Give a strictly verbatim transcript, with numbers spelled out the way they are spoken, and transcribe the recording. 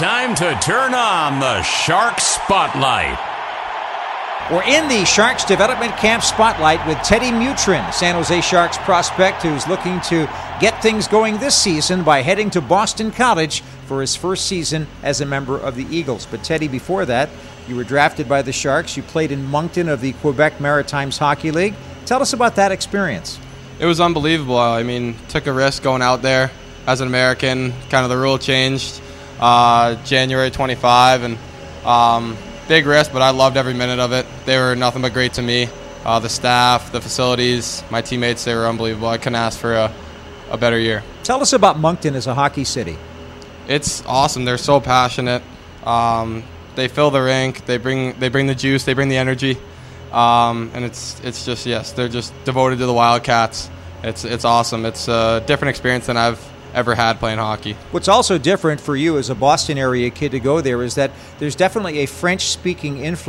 time to turn on the Sharks Spotlight. We're in the Sharks Development Camp Spotlight with Teddy Mutrin, San Jose Sharks prospect who's looking to get things going this season by heading to Boston College for his first season as a member of the Eagles. But Teddy, before that, you were drafted by the Sharks. You played in Moncton of the Quebec Maritimes Hockey League. Tell us about that experience. It was unbelievable. I mean, took a risk going out there as an American. Kind of the rule changed uh, January twenty-fifth, and um, big risk, but I loved every minute of it. They were nothing but great to me. Uh, the staff, the facilities, my teammates, they were unbelievable. I couldn't ask for a, a better year. Tell us about Moncton as a hockey city. It's awesome. They're so passionate. Um, they fill the rink. They bring they bring the juice. They bring the energy. Um, and it's it's just, yes, they're just devoted to the Wildcats. It's it's awesome. It's a different experience than I've ever had playing hockey. What's also different for you as a Boston area kid to go there is that there's definitely a French-speaking influence